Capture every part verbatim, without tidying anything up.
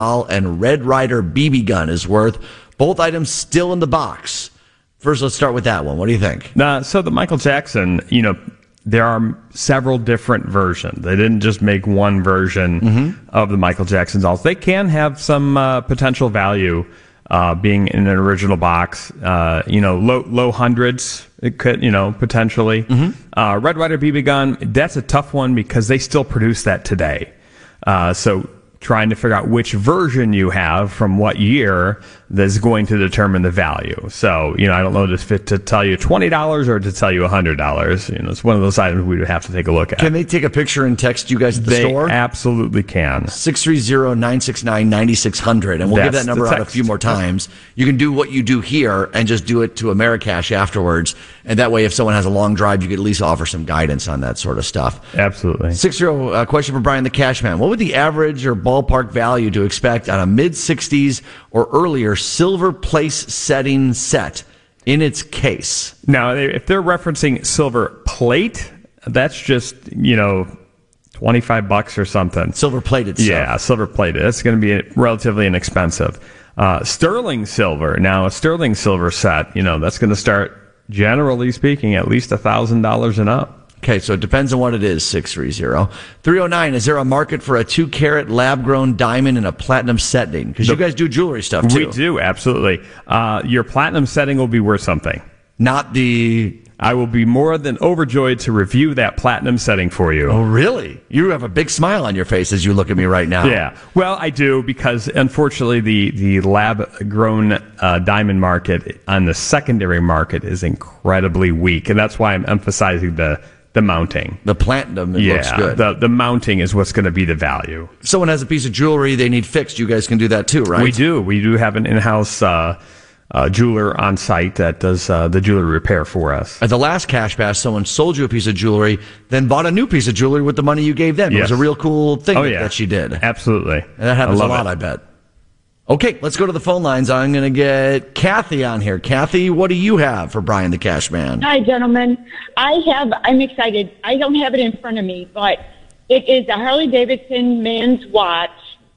and Red Ryder B B gun is worth. Both items still in the box. First, let's start with that one. What do you think? Uh, so the Michael Jackson, you know, there are several different versions. They didn't just make one version mm-hmm. of the Michael Jackson dolls. They can have some uh, potential value uh, being in an original box. Uh, you know, low low hundreds. It could, you know, potentially. Mm-hmm. Uh, Red Ryder B B gun. That's a tough one because they still produce that today. Uh, so. Trying to figure out which version you have from what year that's going to determine the value. So, you know, I don't know if it to tell you twenty dollars or to tell you one hundred dollars. You know, it's one of those items we would have to take a look at. Can they take a picture and text you guys at the they store? They absolutely can. six three zero, nine six nine, nine six zero zero. And we'll that's give that number out a few more times. You can do what you do here and just do it to Americash afterwards. And that way, if someone has a long drive, you could at least offer some guidance on that sort of stuff. Absolutely. six zero, uh, question for Brian the Cashman. What would the average or ballpark value to expect on a mid sixties or earlier silver place setting set in its case? Now, if they're referencing silver plate, that's just, you know, twenty-five bucks or something. Silver plated stuff. Yeah, silver plated. That's going to be relatively inexpensive. Uh, sterling silver. Now, a sterling silver set, you know, that's going to start, generally speaking, at least one thousand dollars and up. Okay, so it depends on what it is, six three zero. three oh nine, is there a market for a two-carat lab-grown diamond in a platinum setting? Because you guys do jewelry stuff, too. We do, absolutely. Uh, your platinum setting will be worth something. Not the... I will be more than overjoyed to review that platinum setting for you. Oh, really? You have a big smile on your face as you look at me right now. Yeah. Well, I do, because unfortunately the, the lab-grown uh, diamond market on the secondary market is incredibly weak, and that's why I'm emphasizing the the mounting. The platinum, it yeah, looks good. The, the mounting is what's going to be the value. If someone has a piece of jewelry they need fixed, you guys can do that too, right? We do. We do have an in-house uh, uh, jeweler on site that does uh, the jewelry repair for us. At the last Cash Bash, someone sold you a piece of jewelry, then bought a new piece of jewelry with the money you gave them. Yes. It was a real cool thing oh, that, yeah. that she did. Absolutely. And that happens I a lot, it. I bet. Okay, let's go to the phone lines. I'm going to get Kathy on here. Kathy, what do you have for Brian the Cashman? Hi, gentlemen. I have, I'm excited. I don't have it in front of me, but it is a Harley-Davidson man's watch.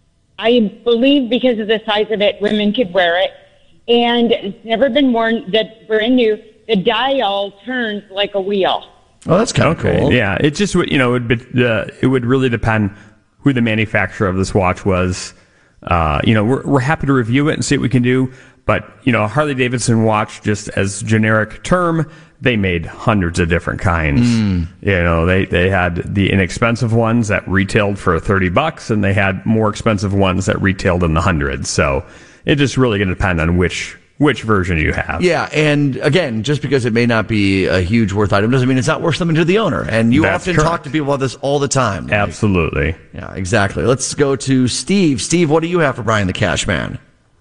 I believe because of the size of it, women could wear it. And it's never been worn. That's brand new. The dial turns like a wheel. Oh, that's kind of okay. cool. Yeah, it just would, you know, it would, be, uh, it would really depend who the manufacturer of this watch was. Uh, you know, we're, we're happy to review it and see what we can do. But, you know, a Harley-Davidson watch, just as generic term, they made hundreds of different kinds. Mm. You know, they, they had the inexpensive ones that retailed for thirty bucks, and they had more expensive ones that retailed in the hundreds. So it just really going to depend on which which version you have. Yeah, and again, just because it may not be a huge worth item doesn't mean it's not worth something to the owner. And you That's often correct. talk to people about this all the time. Like, Absolutely. Yeah, exactly. Let's go to Steve. Steve, what do you have for Brian the Cashman?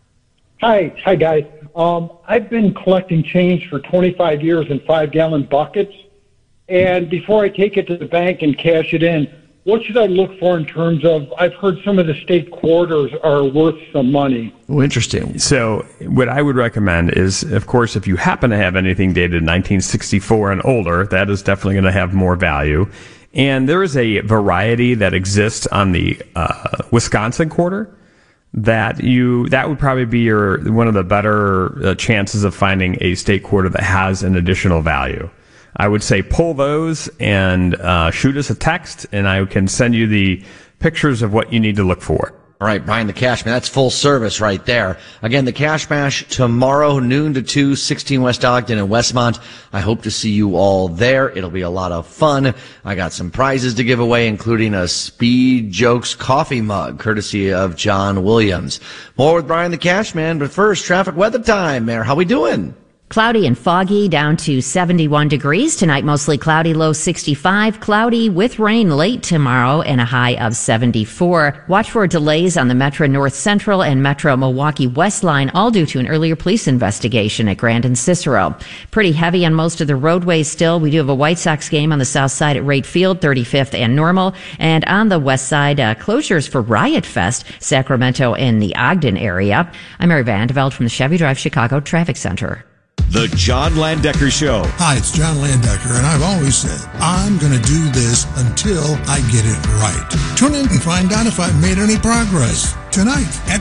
Hi, hi guys. Um, I've been collecting change for twenty-five years in five-gallon buckets, and before I take it to the bank and cash it in, what should I look for in terms of, I've heard some of the state quarters are worth some money. Oh, interesting. So what I would recommend is, of course, if you happen to have anything dated nineteen sixty-four and older, that is definitely going to have more value. And there is a variety that exists on the uh, Wisconsin quarter that you that would probably be your one of the better uh, chances of finding a state quarter that has an additional value. I would say pull those and uh, shoot us a text, and I can send you the pictures of what you need to look for. All right, Brian the Cashman, that's full service right there. Again, the Cash Bash tomorrow, noon to two, sixteen West Ogden in Westmont. I hope to see you all there. It'll be a lot of fun. I got some prizes to give away, including a Speed Jokes coffee mug, courtesy of John Williams. More with Brian the Cashman, but first, traffic weather time. Mayor, how we doing? Cloudy and foggy, down to seventy-one degrees. Tonight, mostly cloudy, low sixty-five. Cloudy with rain late tomorrow and a high of seventy-four. Watch for delays on the Metro North Central and Metro Milwaukee West line, all due to an earlier police investigation at Grand and Cicero. Pretty heavy on most of the roadways still. We do have a White Sox game on the south side at Rate Field, thirty-fifth and Normal. And on the west side, uh, closures for Riot Fest, Sacramento and the Ogden area. I'm Mary Vandeveld from the Chevy Drive Chicago Traffic Center. The John Landecker Show. Hi, it's John Landecker, and I've always said, I'm going to do this until I get it right. Tune in and find out if I've made any progress. Tonight at